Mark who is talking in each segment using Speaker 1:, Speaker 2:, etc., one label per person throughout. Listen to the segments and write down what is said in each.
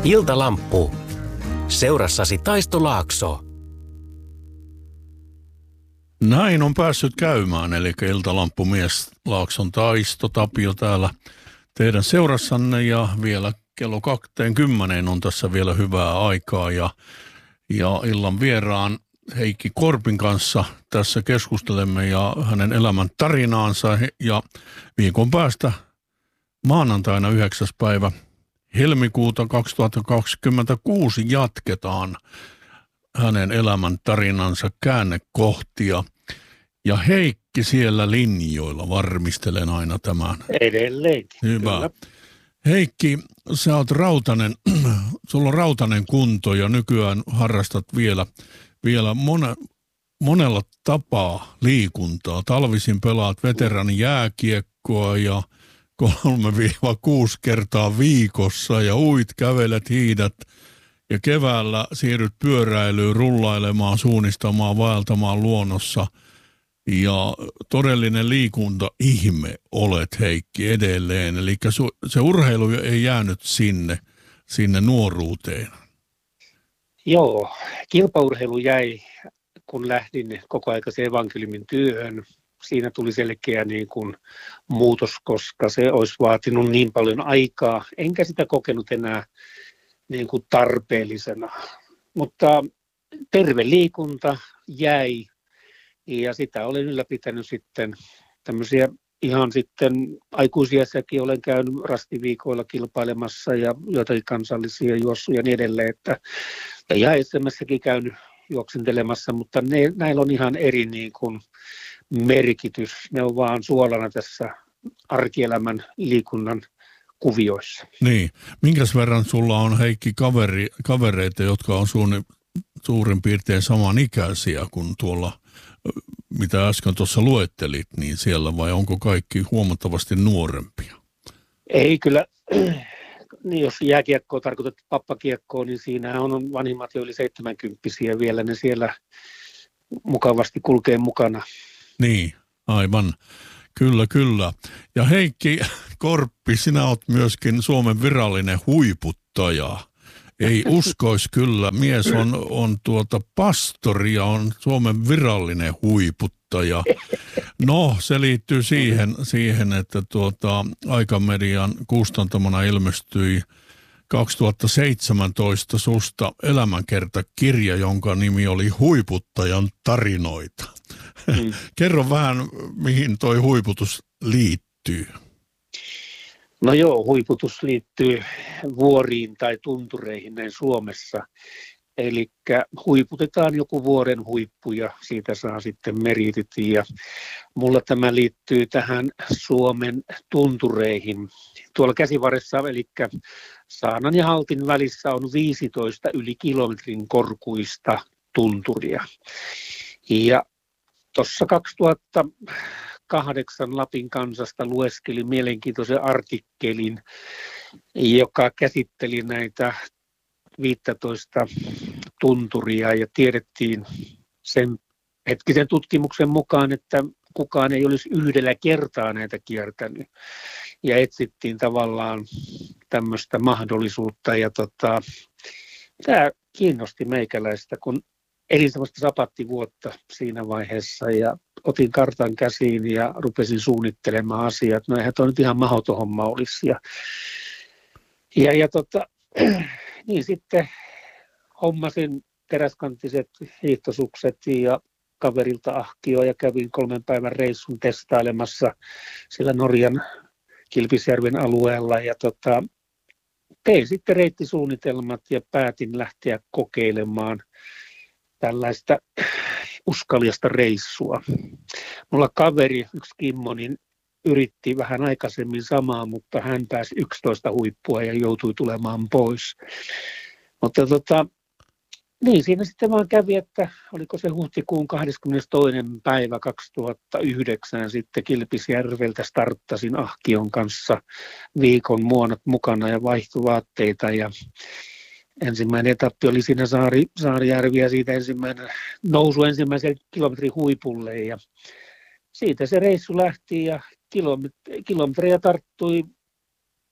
Speaker 1: Iltalamppu. Seurassasi Taisto Laakso.
Speaker 2: Näin on päässyt käymään, eli iltalamppumies Laakson Taisto Tapio täällä teidän seurassanne ja vielä kello 20 on tässä vielä hyvää aikaa ja illan vieraan Heikki Korpin kanssa tässä keskustelemme ja hänen elämän tarinaansa ja viikon päästä maanantaina 9. päivä helmikuuta 2026 jatketaan hänen elämän tarinansa käännekohtia. Ja Heikki siellä linjoilla, varmistelen aina tämän.
Speaker 3: Edelleenkin.
Speaker 2: Hyvä.
Speaker 3: Kyllä.
Speaker 2: Heikki, sä oot rautanen, sulla on rautanen kunto ja nykyään harrastat vielä monella tapaa liikuntaa. Talvisin pelaat veteranin jääkiekkoa ja 3-6 kertaa viikossa ja kävelet, hiidät ja keväällä siirryt pyöräilyyn, rullailemaan, suunnistamaan, vaeltamaan luonnossa. Ja todellinen liikunta-ihme olet, Heikki, edelleen. Eli se urheilu ei jäänyt sinne nuoruuteen.
Speaker 3: Joo, kilpaurheilu jäi, kun lähdin kokoaikaiseen evankeliumin työhön. Siinä tuli selkeä niin kuin muutos, koska se olisi vaatinut niin paljon aikaa. Enkä sitä kokenut enää niin kuin tarpeellisena. Mutta terve liikunta jäi ja sitä olen ylläpitänyt sitten tämmöisiä ihan sitten aikuisiässäkin olen käynyt rastiviikoilla kilpailemassa ja joitakin kansallisia juossuja ja niin edelleen. Ja ESM:ssäkin käynyt juoksentelemassa, mutta näillä on ihan eri niin kuin merkitys. Ne on vaan suolana tässä arkielämän liikunnan kuvioissa.
Speaker 2: Niin. Minkäs verran sulla on, Heikki, kavereita, jotka on suurin piirtein samanikäisiä kuin tuolla, mitä äsken tuossa luettelit, niin siellä, vai onko kaikki huomattavasti nuorempia?
Speaker 3: Ei kyllä, niin jos jääkiekkoa tarkoitat pappakiekkoa, niin siinä on vanhimmat jo yli 70-vuotiaita vielä, ne siellä mukavasti kulkee mukana.
Speaker 2: Niin, aivan. Kyllä. Ja Heikki Korppi, sinä olet myöskin Suomen virallinen huiputtaja. Ei uskois kyllä, mies on pastori ja on Suomen virallinen huiputtaja. No, se liittyy siihen että Aikamedian kustantamana ilmestyi 2017 susta elämänkertakirja, jonka nimi oli Huiputtajan tarinoita. Kerro vähän, mihin toi huiputus liittyy.
Speaker 3: No joo, huiputus liittyy vuoriin tai tuntureihin näin Suomessa. Eli huiputetaan joku vuoren huippu ja siitä saa sitten meritit. Ja mulla tämä liittyy tähän Suomen tuntureihin. Tuolla Käsivarressa, eli Saanan ja Haltin välissä on 15 yli kilometrin korkuista tunturia. Ja tuossa 2008 Lapin Kansasta lueskelin mielenkiintoisen artikkelin, joka käsitteli näitä 15 tunturia ja tiedettiin sen hetkisen tutkimuksen mukaan, että kukaan ei olisi yhdellä kertaa näitä kiertänyt. Ja etsittiin tavallaan tämmöistä mahdollisuutta ja tämä kiinnosti meikäläistä, kun elin semmoista sapattivuotta siinä vaiheessa ja otin kartan käsiin ja rupesin suunnittelemaan asiat. No eihän toi nyt ihan mahdoton homma olisi. Niin sitten hommasin teräskanttiset hiihtosukset ja kaverilta ahkio ja kävin 3 päivän reissun testailemassa sillä Norjan Kilpisjärven alueella ja tein sitten reittisuunnitelmat ja päätin lähteä kokeilemaan tällaista uskaliasta reissua. Mulla kaveri, yksi Kimmo, niin yritti vähän aikaisemmin samaa, mutta hän pääsi 11 huippua ja joutui tulemaan pois. Mutta niin siinä sitten vaan kävi, että oliko se huhtikuun 22. päivä 2009 sitten Kilpisjärveltä starttasin ahkion kanssa viikon muonat mukana ja vaihtovaatteita ja ensimmäinen etappi oli siinä Saarijärvi ja siitä nousu ensimmäiselle kilometrin huipulle ja siitä se reissu lähti ja kilometrejä tarttui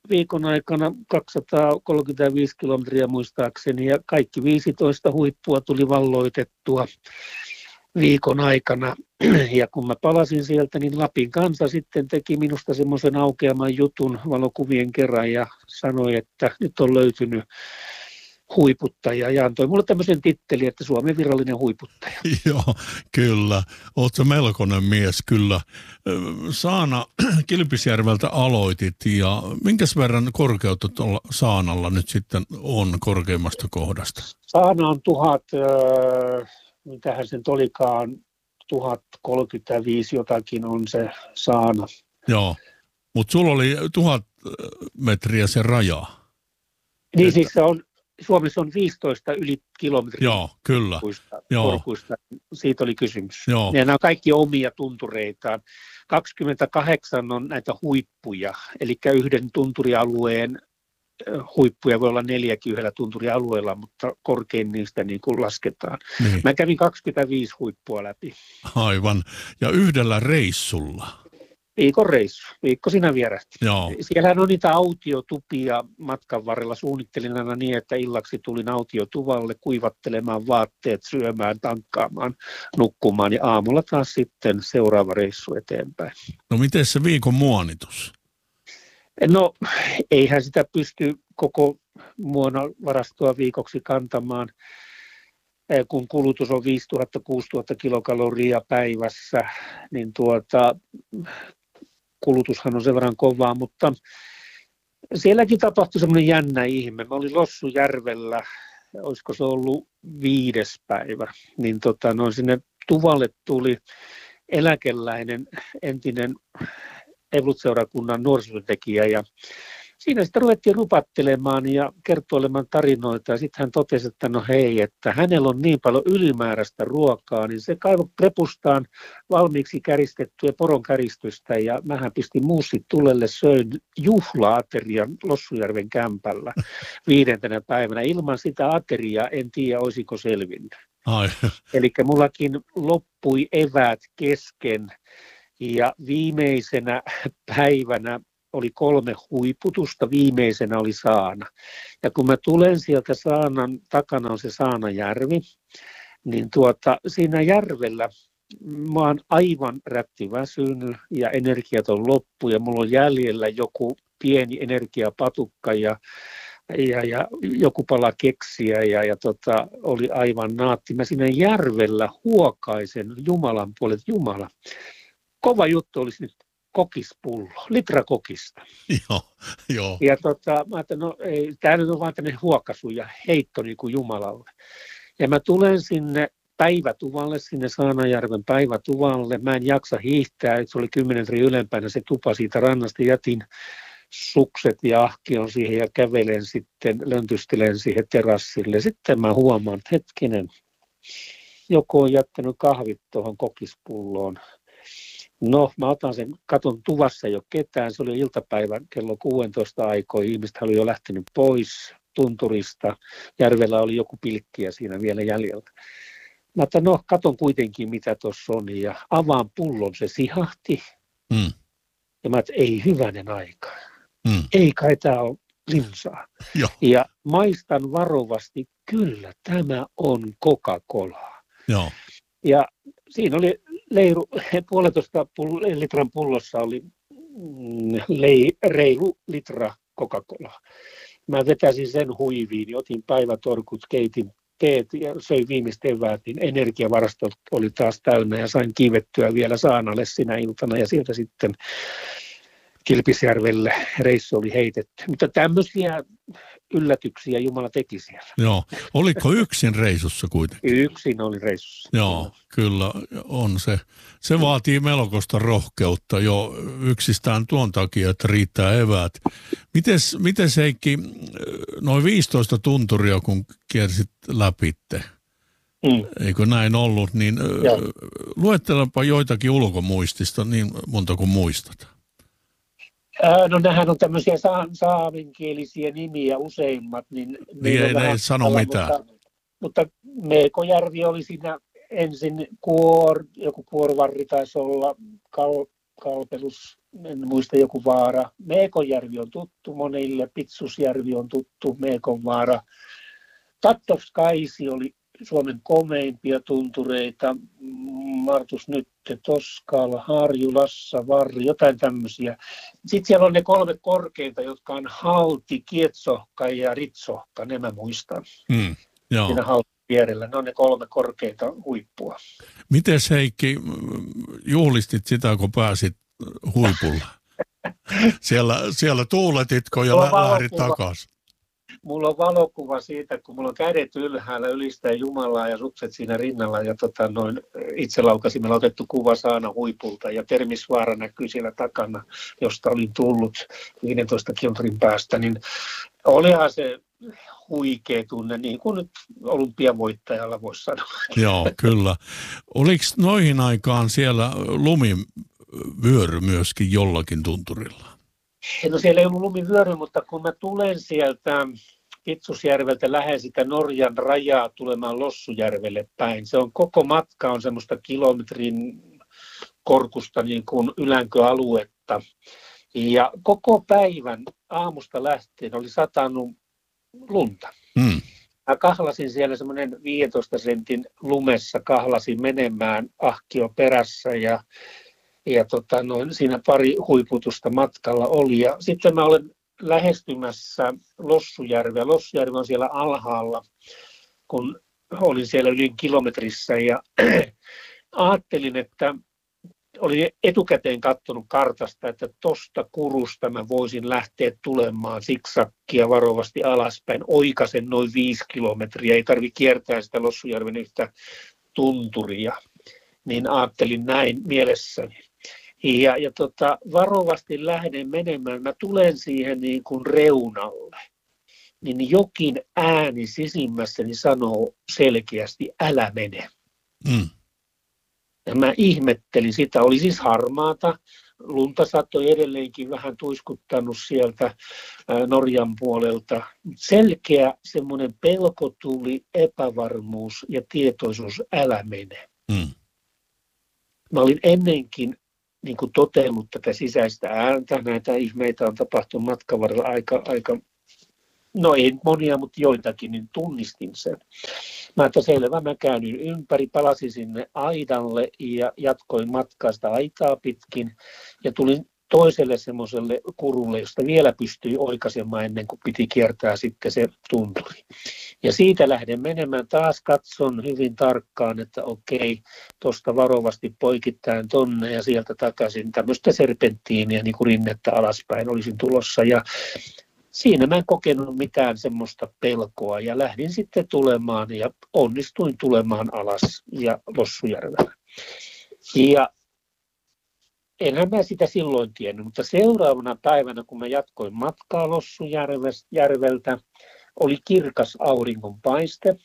Speaker 3: viikon aikana 235 kilometriä muistaakseni ja kaikki 15 huippua tuli valloitettua viikon aikana. Ja kun mä palasin sieltä, niin Lapin kansa sitten teki minusta semmoisen aukeaman jutun valokuvien kerran ja sanoi, että nyt on löytynyt huiputtaja ja antoi mulle tämmöisen tittelin, että Suomen virallinen huiputtaja.
Speaker 2: Joo, kyllä. Oletko melkoinen mies, kyllä. Saana Kilpisjärveltä aloitit ja minkäs verran korkeutta tuolla Saanalla nyt sitten on korkeimmasta kohdasta?
Speaker 3: Saana on mitähän sen olikaan, 1035 jotakin on se Saana.
Speaker 2: Joo, mutta sulla oli 1000 metriä se raja.
Speaker 3: Niin että... siis se on, Suomessa on 15 yli kilometriä.
Speaker 2: Joo, kyllä.
Speaker 3: Korkuista. Siitä oli kysymys.
Speaker 2: Joo.
Speaker 3: Ja nämä on kaikki omia tuntureitaan. 28 on näitä huippuja, eli yhden tunturialueen huippuja voi olla 4 yhdellä tunturialueella, mutta korkein niistä niin kuin lasketaan. Niin. Mä kävin 25 huippua läpi.
Speaker 2: Aivan. Ja yhdellä reissulla?
Speaker 3: Viikon reissu. Viikko siinä vierähti.
Speaker 2: Joo.
Speaker 3: Siellähän on niitä autiotupia matkan varrella. Suunnittelin aina niin, että illaksi tulin autiotuvalle kuivattelemaan vaatteet, syömään, tankkaamaan, nukkumaan ja aamulla taas sitten seuraava reissu eteenpäin.
Speaker 2: No miten se viikon muonitus?
Speaker 3: No eihän sitä pysty koko muonavarastoa viikoksi kantamaan, kun kulutus on 5000-6000 kilokaloria päivässä, niin kulutushan on sen verran kovaa, mutta sielläkin tapahtui semmoinen jännä ihme. Mä olin Lossujärvellä, olisiko se ollut 5. päivä, niin sinne tuvalle tuli eläkeläinen entinen Evolut-seurakunnan nuorisotyöntekijä ja siinä sitten ruvettiin rupattelemaan ja kertoilemaan tarinoita ja sitten hän totesi, että no hei, että hänellä on niin paljon ylimääräistä ruokaa, niin se kaivoi repustaan valmiiksi käristettyä poronkäristystä ja mähän pistin muussit tulelle, söin juhla-aterian Lossujärven kämpällä 5. päivänä. Ilman sitä ateriaa en tiedä, olisiko selvinnyt. Eli mullakin loppui eväät kesken. Ja viimeisenä päivänä oli 3 huiputusta, viimeisenä oli Saana. Ja kun mä tulen sieltä Saanan, takana on se Saanajärvi, niin siinä järvellä mä oon aivan rättiväsynyt ja energiat on loppu ja mulla on jäljellä joku pieni energiapatukka ja joku pala keksiä ja oli aivan naatti. Mä siinä järvellä huokaisen Jumalan puolet, Jumala. Kova juttu olisi nyt kokispullo, litra kokista.
Speaker 2: Joo.
Speaker 3: Ja mä ajattelin, no ei, tämä nyt on vaan tämmöinen huokaisu ja heitto niin kuin Jumalalle. Ja mä tulen sinne päivätuvalle, sinne Saanajärven päivätuvalle. Mä en jaksa hiihtää, se oli 10 metriä ylempänä se tupa siitä rannasta. Jätin sukset ja ahkion siihen ja kävelen sitten, löntystelen siihen terassille. Sitten mä huomaan, että hetkinen, joku on jättänyt kahvit tuohon kokispulloon. No, mä otan sen, katon tuvassa ei ole ketään, se oli iltapäivän kello 16 aikoina, ihmiset oli jo lähtenyt pois tunturista, järvellä oli joku pilkkiä siinä vielä jäljellä. Mä otan, no, katon kuitenkin mitä tuossa on ja avaan pullon, se sihahti ja mä otan, ei hyvänen aika, ei kai tää ole limsaa. Ja maistan varovasti, kyllä tämä on Coca-Colaa.
Speaker 2: Joo.
Speaker 3: Ja siinä oli leiru, 1,5 litran pullossa oli reilu litra Coca-Colaa. Mä vetäsin sen huiviin, otin päivätorkut, keitin teet ja söin viimeistä eväät, niin energiavarastot oli taas täynnä ja sain kiivettyä vielä Saanalle sinä iltana ja sieltä sitten Kilpisjärvelle reissu oli heitetty. Mutta tämmöisiä yllätyksiä Jumala teki siellä.
Speaker 2: Joo. Oliko yksin reissussa kuitenkin?
Speaker 3: Yksin oli reissussa.
Speaker 2: Joo, kyllä on se. Se vaatii melkoista rohkeutta jo yksistään tuon takia, että riittää eväät. Mites Heikki, noin 15 tunturia kun kiersit läpitte, eikö näin ollut, niin luettelepa joitakin ulkomuistista niin monta kuin muistat.
Speaker 3: No nämähän on tämmöisiä saamenkielisiä nimiä useimmat. Niin
Speaker 2: ei sano mitään.
Speaker 3: Mutta Meekojärvi oli siinä ensin joku kuorvarri taisi olla, Kalpelus, en muista joku vaara. Meekonjärvi on tuttu monille, Pitsusjärvi on tuttu, Meekonvaara. Tattovskaisi oli Suomen komeimpia tuntureita, Martus Nytte, Toskaala, Harjulassa, Varri, jotain tämmöisiä. Sitten siellä on ne 3 korkeinta, jotka on Halti, Kietsohka ja Ritsohka, ne mä muistan.
Speaker 2: Joo.
Speaker 3: Siinä Haltin vierellä, ne on ne 3 korkeinta huippua.
Speaker 2: Mites Heikki, juhlistit sitä, kun pääsit huipulle? Siellä tuuletitko ja lähdit takaisin?
Speaker 3: Mulla on valokuva siitä, kun mulla on kädet ylhäällä, ylistää Jumalaa ja sukset siinä rinnalla. Ja itse laukasimme otettu kuva Saana huipulta ja Termisvaara näkyy siellä takana, josta olin tullut 15 kilometrin päästä. Niin olihan se huikea tunne, niin kuin nyt olympiavoittajalla voisi sanoa.
Speaker 2: Joo, kyllä. Oliko noihin aikaan siellä lumivyöry myöskin jollakin tunturilla?
Speaker 3: No siellä ei ollut lumivyöry, mutta kun mä tulen sieltä Pitsusjärveltä lähden sitä Norjan rajaa tulemaan Lossujärvelle päin. Se on koko matka on semmoista kilometrin korkusta niin kuin ylänkö-aluetta. Ja koko päivän aamusta lähtien oli satanut lunta. Mä kahlasin siellä semmoinen 15 sentin lumessa, kahlasin menemään ahkio perässä ja siinä pari huiputusta matkalla oli. Ja sitten mä olen lähestymässä Lossujärveä. Lossujärvi on siellä alhaalla, kun olin siellä yli kilometrissä ja ajattelin, että olin etukäteen katsonut kartasta, että tosta kurusta mä voisin lähteä tulemaan siksakkia varovasti alaspäin, oikasen noin 5 kilometriä, ei tarvitse kiertää sitä Lossujärven yhtä tunturia, niin ajattelin näin mielessäni. Ja varovasti lähden menemään, mä tulen siihen niin kuin reunalle, niin jokin ääni sisimmässäni sanoo selkeästi, älä mene. Ja mä ihmettelin sitä, oli siis harmaata, lunta satoi edelleenkin vähän tuiskuttanut sieltä Norjan puolelta. Selkeä semmoinen pelko tuli, epävarmuus ja tietoisuus, älä mene. Mä olin ennenkin niin kuin totellut tätä sisäistä ääntä, näitä ihmeitä on tapahtunut matkan varrella aika, no ei monia, mutta joitakin, niin tunnistin sen. Mä että selvä, mä käännyin ympäri, palasin sinne aidalle ja jatkoin matkaa sitä aitaa pitkin ja tulin toiselle semmoiselle kurulle, josta vielä pystyi oikaisemaan ennen kuin piti kiertää sitten se tunturi. Ja siitä lähden menemään, taas katson hyvin tarkkaan, että okei, tuosta varovasti poikittain tonne ja sieltä takaisin tämmöistä serpenttiiniä niin kuin rinnettä alaspäin olisin tulossa ja siinä mä en kokenut mitään semmoista pelkoa ja lähdin sitten tulemaan ja onnistuin tulemaan alas ja Lossujärvellä. Ja enhän mä sitä silloin tiennyt, mutta seuraavana päivänä, kun mä jatkoin matkaa Lossujärveltä, oli kirkas auringonpaiste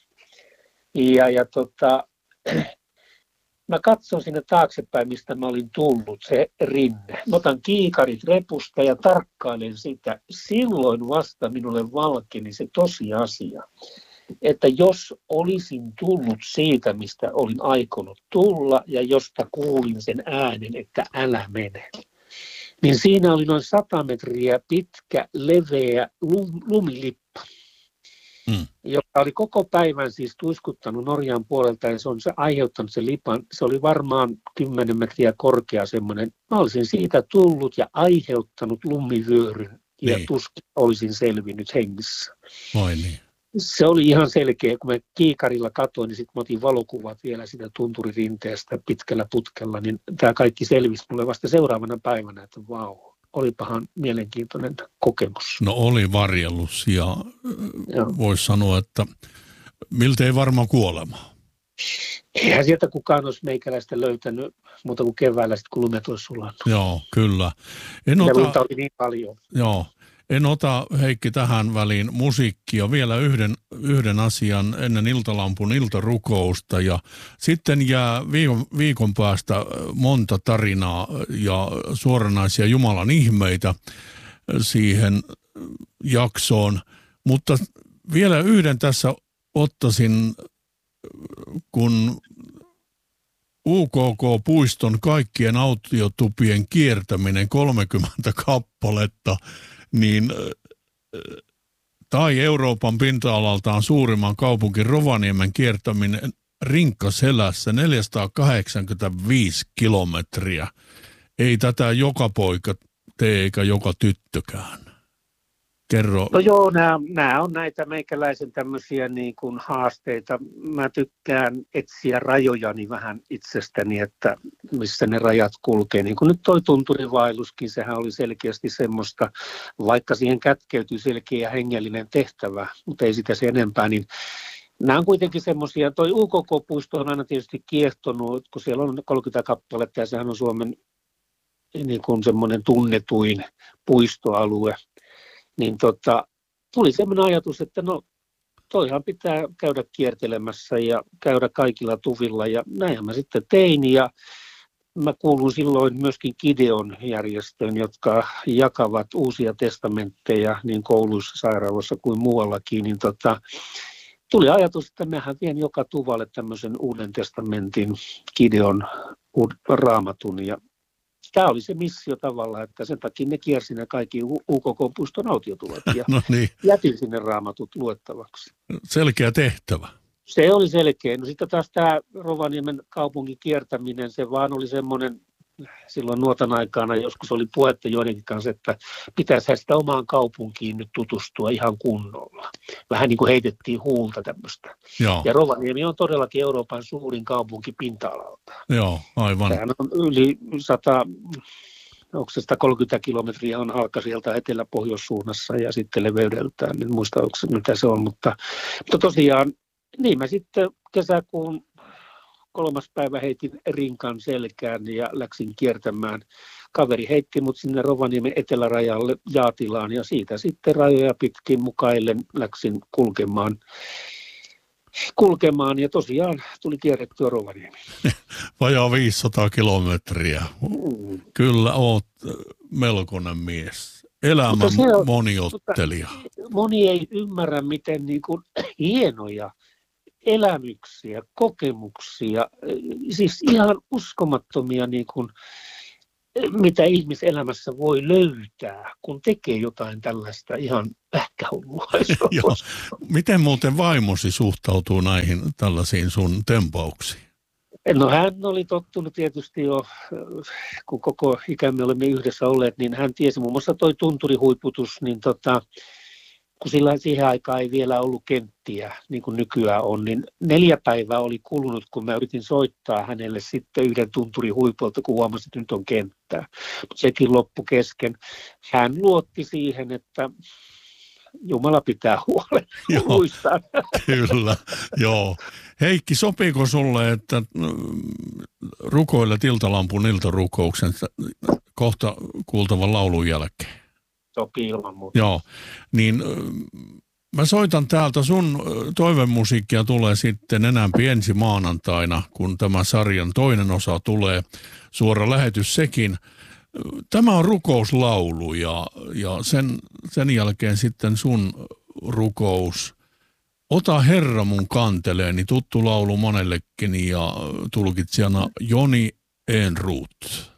Speaker 3: mä katson sinne taaksepäin, mistä mä olin tullut, se rinne. Mä otan kiikarit repusta ja tarkkailen sitä. Silloin vasta minulle valkeni se tosiasia, että jos olisin tullut siitä, mistä olin aikonut tulla ja josta kuulin sen äänen, että älä mene, niin siinä oli noin 100 metriä pitkä, leveä lumilippa, joka oli koko päivän siis tuiskuttanut Norjan puolelta ja se on aiheuttanut sen lipan. Se oli varmaan 10 metriä korkea semmoinen. Mä olisin siitä tullut ja aiheuttanut lumivyöryn ja tuskin olisin selvinnyt hengissä.
Speaker 2: Vai niin.
Speaker 3: Se oli ihan selkeä, kun mä kiikarilla katsoin, niin sitten mä otin valokuvat vielä sitä tunturirinteestä pitkällä putkella, niin tämä kaikki selvisi mulle vasta seuraavana päivänä, että vau. Olipahan mielenkiintoinen kokemus.
Speaker 2: No oli varjellus ja voisi sanoa, että miltei varmaan kuolema.
Speaker 3: Eihän sieltä kukaan olisi meikäläistä löytänyt muuta kuin keväällä, kun lumet olisi sulannut.
Speaker 2: Joo, kyllä.
Speaker 3: Lunta oli niin paljon.
Speaker 2: Joo. En ota, Heikki, tähän väliin musiikkia. Vielä yhden asian ennen iltalampun iltarukousta. Ja sitten jää viikon päästä monta tarinaa ja suoranaisia Jumalan ihmeitä siihen jaksoon. Mutta vielä yhden tässä ottaisin, kun UKK-puiston kaikkien autiotupien kiertäminen 30 kappaletta, niin tai Euroopan pinta-alaltaan suurimman kaupunki Rovaniemen kiertäminen rinkkaselässä 485 kilometriä. Ei tätä joka poika tee eikä joka tyttökään. Kerro.
Speaker 3: No joo, nämä on näitä meikäläisen tämmöisiä niin kuin haasteita. Mä tykkään etsiä rajojani vähän itsestäni, että missä ne rajat kulkee. Niin kuin nyt toi tunturivaelluskin, sehän oli selkeästi semmoista, vaikka siihen kätkeytyy selkeä hengellinen tehtävä, mutta ei sitä sen enempää, niin nämä on kuitenkin semmoisia, toi UKK-puisto on aina tietysti kiehtonut, kun siellä on 30 kappaletta ja sehän on Suomen niin kuin semmoinen tunnetuin puistoalue. Niin tuli semmoinen ajatus, että no toihan pitää käydä kiertelemässä ja käydä kaikilla tuvilla ja näinhän mä sitten tein ja mä kuulun silloin myöskin Gideon järjestöön, jotka jakavat uusia testamentteja niin kouluissa, sairaaloissa kuin muuallakin, niin tuli ajatus, että mähän vien joka tuvalle tämmöisen uuden testamentin Gideon raamatun ja tämä oli se missio tavallaan, että sen takia ne kiersi ne kaikki UKK-puiston autiotulot ja
Speaker 2: no niin.
Speaker 3: jätin sinne raamatut luettavaksi.
Speaker 2: Selkeä tehtävä.
Speaker 3: Se oli selkeä. No sitten taas tämä Rovaniemen kaupungin kiertäminen, se vaan oli semmoinen, silloin nuotan aikana joskus oli puhetta joidenkin kanssa, että pitäisi sitä omaan kaupunkiin nyt tutustua ihan kunnolla. Vähän niin kuin heitettiin huulta tämmöistä.
Speaker 2: Joo.
Speaker 3: Ja Rovaniemi on todellakin Euroopan suurin kaupunki pinta-alalta.
Speaker 2: Joo, aivan.
Speaker 3: Sehän on yli 100, onko se 130 kilometriä on halka sieltä etelä-pohjoissuunnassa ja sitten leveydeltään, en muista onko se, mitä se on, mutta tosiaan niin mä sitten kesäkuun 3. päivä heitin rinkan selkään ja läksin kiertämään. Kaveri heitti mut sinne Rovaniemen etelärajalle Jaatilaan ja siitä sitten rajoja pitkin mukaillen läksin kulkemaan ja tosiaan tuli kierrettyä Rovaniemi.
Speaker 2: Vajaa 500 kilometriä. Kyllä oot melkoinen mies. Elämän moniottelija.
Speaker 3: Moni ei ymmärrä, miten niin kuin hienoja elämyksiä, kokemuksia, siis ihan uskomattomia, niin kuin, mitä ihmiselämässä voi löytää, kun tekee jotain tällaista ihan pähkähullua.
Speaker 2: Miten muuten vaimosi suhtautuu näihin tällaisiin sun tempauksiin?
Speaker 3: No hän oli tottunut tietysti jo, kun koko ikämme olemme yhdessä olleet, niin hän tiesi muun muassa toi tunturihuiputus, niin kun sillä siihen aikaan ei vielä ollut kenttiä, niin kuin nykyään on, niin 4 päivää oli kulunut, kun mä yritin soittaa hänelle sitten yhden tunturihuipulta, kun huomasin, että nyt on kenttää. Mutta sekin loppu kesken. Hän luotti siihen, että Jumala pitää huolen muistaa.
Speaker 2: Kyllä, joo. Heikki, sopiiko sulle, että rukoilet Iltalampun iltarukouksen kohta kuultavan laulun jälkeen?
Speaker 3: Sopii ilman muuta.
Speaker 2: Joo, niin mä soitan täältä, sun toivemusiikkia tulee sitten enämpi ensi maanantaina, kun tämä sarjan toinen osa tulee, suora lähetys sekin. Tämä on rukouslaulu ja sen jälkeen sitten sun rukous. Ota Herra mun kanteleeni, tuttu laulu monellekin ja tulkitsijana Joni Ehnruut.